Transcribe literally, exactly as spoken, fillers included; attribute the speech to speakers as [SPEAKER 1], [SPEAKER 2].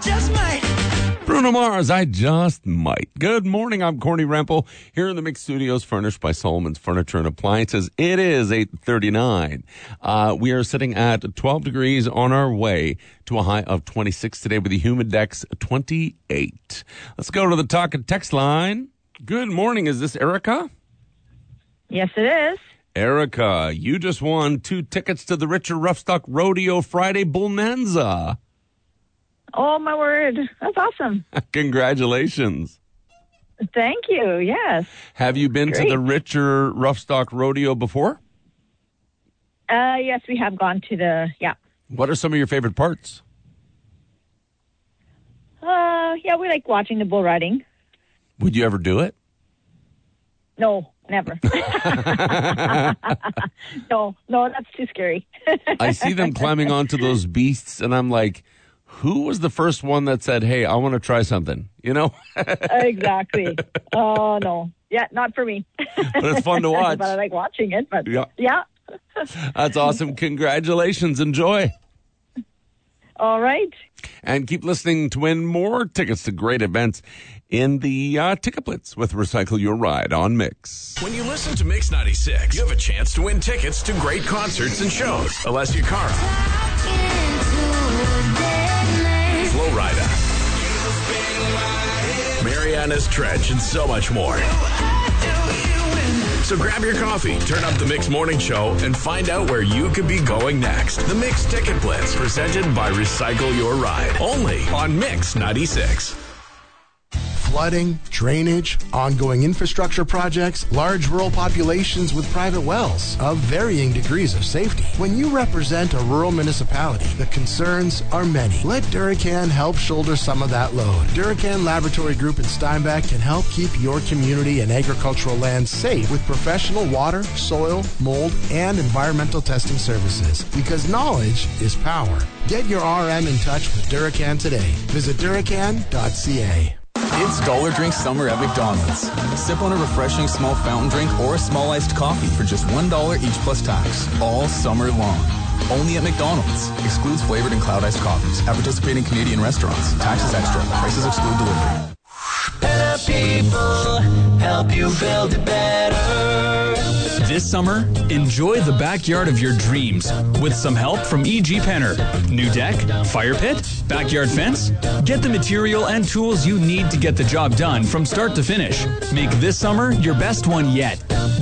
[SPEAKER 1] just might.
[SPEAKER 2] Bruno Mars, I just might. Good morning, I'm Corny Rempel, here in the Mix Studios, furnished by Solomon's Furniture and Appliances. It is eight thirty-nine. Uh, we are sitting at twelve degrees on our way to a high of twenty-six today with the humid index twenty-eight. Let's go to the talk and text line. Good morning, is this Erica?
[SPEAKER 3] Yes, it is.
[SPEAKER 2] Erica, you just won two tickets to the Richard Roughstock Rodeo Friday Bonanza.
[SPEAKER 3] Oh, my word. That's awesome.
[SPEAKER 2] Congratulations.
[SPEAKER 3] Thank you. Yes.
[SPEAKER 2] Have you been
[SPEAKER 3] Great.
[SPEAKER 2] to the Richard Roughstock Rodeo before?
[SPEAKER 3] Uh, yes, we have gone to the, yeah.
[SPEAKER 2] What are some of your favorite parts?
[SPEAKER 3] Uh, yeah, we like watching the bull riding.
[SPEAKER 2] Would you ever do it?
[SPEAKER 3] No, never. no, no, that's too scary.
[SPEAKER 2] I see them climbing onto those beasts, and I'm like, who was the first one that said, hey, I want to try something, you know?
[SPEAKER 3] Exactly. Oh, no. Yeah, not for me.
[SPEAKER 2] But it's fun to watch.
[SPEAKER 3] But I like watching it, but
[SPEAKER 2] Yeah.
[SPEAKER 3] yeah.
[SPEAKER 2] That's awesome. Congratulations. Enjoy.
[SPEAKER 3] All right.
[SPEAKER 2] And keep listening to win more tickets to great events in the uh, Ticket Blitz with Recycle Your Ride on Mix.
[SPEAKER 4] When you listen to Mix ninety-six, you have a chance to win tickets to great concerts and shows. Alessia Cara, Flo Rida, Mariana's Trench, and so much more. So grab your coffee, turn up the Mix Morning Show, and find out where you could be going next. The Mix Ticket Blitz, presented by Recycle Your Ride. Only on Mix ninety-six.
[SPEAKER 5] Flooding, drainage, ongoing infrastructure projects, large rural populations with private wells of varying degrees of safety. When you represent a rural municipality, the concerns are many. Let Duracan help shoulder some of that load. Duracan Laboratory Group in Steinbach can help keep your community and agricultural land safe with professional water, soil, mold, and environmental testing services. Because knowledge is power. Get your R M in touch with Duracan today. Visit Duracan dot c a.
[SPEAKER 6] It's Dollar Drink Summer at McDonald's. Sip on a refreshing small fountain drink or a small iced coffee for just one dollar each plus tax, all summer long. Only at McDonald's. Excludes flavored and cloud iced coffees at participating Canadian restaurants. Taxes extra. Prices exclude delivery.
[SPEAKER 1] Better people help you build it better.
[SPEAKER 7] This summer, enjoy the backyard of your dreams with some help from E G Penner. New deck, fire pit, backyard fence? Get the material and tools you need to get the job done from start to finish. Make this summer your best one yet.